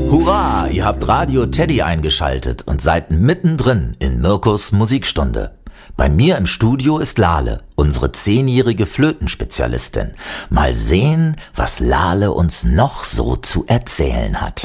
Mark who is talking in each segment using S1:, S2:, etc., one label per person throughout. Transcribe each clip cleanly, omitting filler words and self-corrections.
S1: Hurra, ihr habt Radio Teddy eingeschaltet und seid mittendrin in Mirkos Musikstunde. Bei mir im Studio ist Lale, unsere 10-jährige Flötenspezialistin. Mal sehen, was Lale uns noch so zu erzählen hat.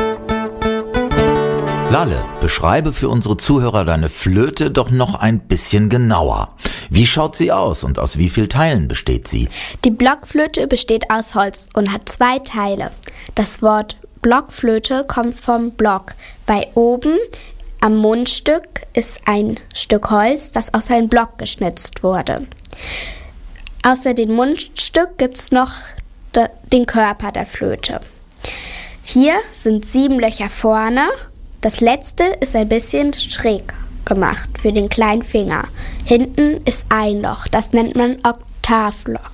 S1: Lale, beschreibe für unsere Zuhörer deine Flöte doch noch ein bisschen genauer. Wie schaut sie aus und aus wie vielen Teilen besteht sie?
S2: Die Blockflöte besteht aus Holz und hat 2 Teile. Das Wort Blockflöte kommt vom Block, weil oben am Mundstück ist ein Stück Holz, das aus einem Block geschnitzt wurde. Außer dem Mundstück gibt es noch den Körper der Flöte. Hier sind 7 Löcher vorne. Das letzte ist ein bisschen schräg gemacht für den kleinen Finger. Hinten ist ein Loch, das nennt man Oktavloch.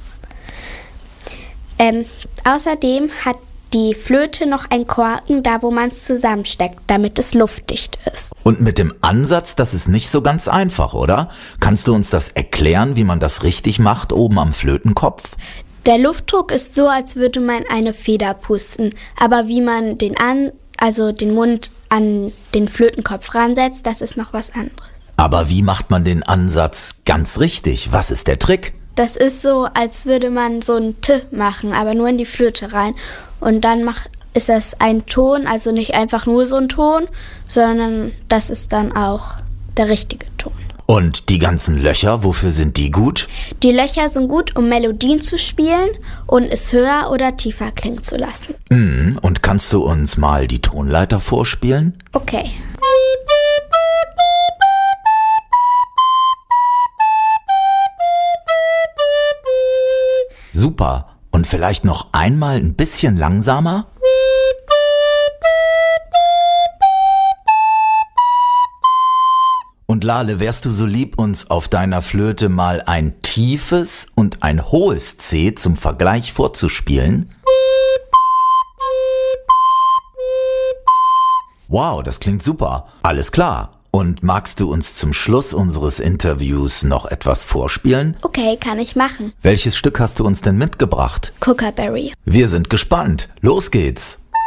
S2: Außerdem hat die Flöte noch einen Korken, da wo man es zusammensteckt, damit es luftdicht ist.
S1: Und mit dem Ansatz, das ist nicht so ganz einfach, oder? Kannst du uns das erklären, wie man das richtig macht oben am Flötenkopf?
S2: Der Luftdruck ist so, als würde man eine Feder pusten. Aber wie man den Mund an den Flötenkopf ransetzt, das ist noch was anderes. Aber
S1: wie macht man den Ansatz ganz richtig? Was ist der Trick?
S2: Das ist so, als würde man so ein T machen, aber nur in die Flöte rein. Und dann ist das ein Ton, also nicht einfach nur so ein Ton, sondern das ist dann auch der richtige Ton.
S1: Und die ganzen Löcher, wofür sind die gut?
S2: Die Löcher sind gut, um Melodien zu spielen und es höher oder tiefer klingen zu lassen.
S1: Und kannst du uns mal die Tonleiter vorspielen?
S2: Okay.
S1: Super. Und vielleicht noch einmal ein bisschen langsamer? Und Lale, wärst du so lieb, uns auf deiner Flöte mal ein tiefes und ein hohes C zum Vergleich vorzuspielen? Wow, das klingt super. Alles klar. Und magst du uns zum Schluss unseres Interviews noch etwas vorspielen?
S2: Okay, kann ich machen.
S1: Welches Stück hast du uns denn mitgebracht?
S2: Kookaburra.
S1: Wir sind gespannt. Los geht's.